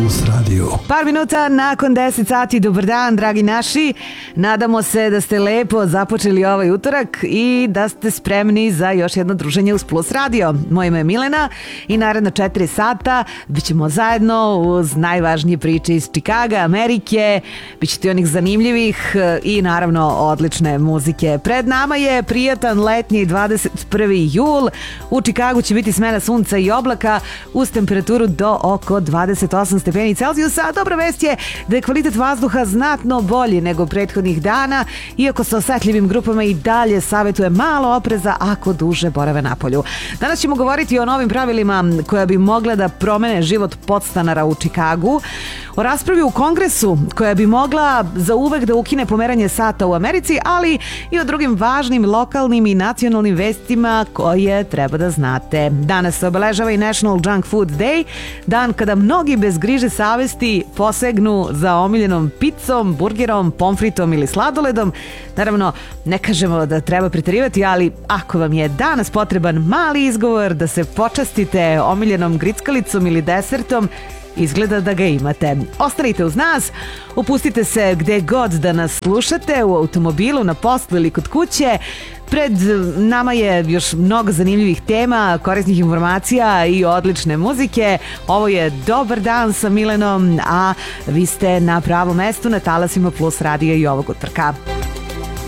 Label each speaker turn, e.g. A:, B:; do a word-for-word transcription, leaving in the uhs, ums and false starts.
A: Plus Radio.
B: Par minuta nakon deset sati, dobar dan dragi naši. Nadamo se da ste lepo započeli ovaj utorak i da ste spremni za još jedno druženje uz Plus Radio. Moje ime je Milena i naredna četiri sata bit ćemo zajedno uz najvažnije priče iz Čikaga, Amerike. Biće ti onih zanimljivih i naravno odlične muzike. Pred nama je prijatan letnji dvadeset prvi jul. U Čikagu će biti smena sunca i oblaka uz temperaturu do oko dvadeset osam stepeni Celzijusa. Dobra vest je da je kvalitet vazduha znatno bolji nego prethodnih dana, iako sa osetljivim grupama i dalje savjetuje malo opreza ako duže borave napolju. Danas ćemo govoriti o novim pravilima koja bi mogla da promene život podstanara u Čikagu, o raspravi u Kongresu koja bi mogla za uvek da ukine pomeranje sata u Americi, ali i o drugim važnim lokalnim i nacionalnim vestima koje treba da znate. Danas se obeležava i National Junk Food Day, dan kada mnogi bez griže savesti posegnu za omiljenom picom, burgerom, pomfritom ili sladoledom. Naravno, ne kažemo da treba preterivati, ali ako vam je danas potreban mali izgovor da se počastite omiljenom grickalicom ili desertom, izgleda da ga imate. Ostanite uz nas, upustite se gde god da nas slušate, u automobilu, na poslu ili kod kuće. Pred nama je još mnogo zanimljivih tema, korisnih informacija i odlične muzike. Ovo je Dobar dan sa Milenom, a vi ste na pravom mestu na talasima Plus radija i ovog utorka.